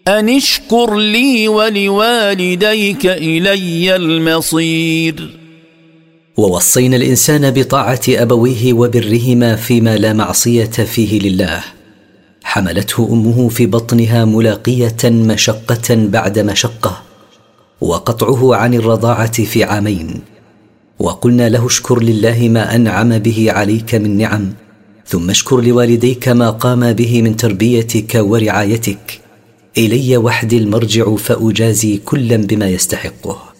أن اشكر لي ولوالديك إلي المصير. ووصينا الإنسان بطاعة أبويه وبرهما فيما لا معصية فيه لله. حملته أمه في بطنها ملاقية مشقة بعد مشقة، وقطعه عن الرضاعة في 2 عام، وقلنا له اشكر لله ما أنعم به عليك من نعم، ثم اشكر لوالديك ما قام به من تربيتك ورعايتك، إلي وحدي المرجع فأجازي كلا بما يستحقه.